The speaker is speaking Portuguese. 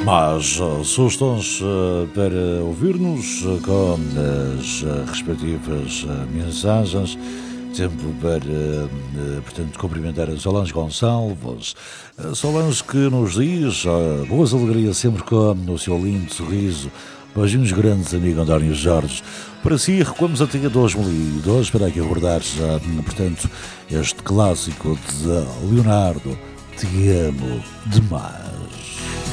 Mas assustam-se para ouvir-nos com as respectivas mensagens. Tempo para, portanto, cumprimentar a Solange Gonçalves. A Solange que nos diz boas alegrias sempre com o seu lindo sorriso. Beijinhos grandes, amigo António Jorge. Para si, recuamos até 2002 para aqui abordar já, portanto, este clássico de Leonardo, Te Amo Demais.